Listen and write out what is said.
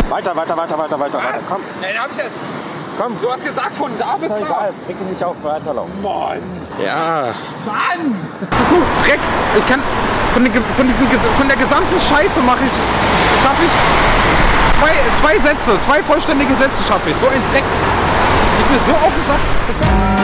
Weiter. Komm. Nein, hab ich jetzt. Komm. Du hast gesagt, von da bis da. Egal, reg dich nicht auf, weiterlaufen. Mann. Ja. Mann. Das ist so Dreck. Ich kann von der gesamten Scheiße schaffe ich zwei vollständige Sätze schaffe ich. So ein Dreck. Ich bin so auf den Sack.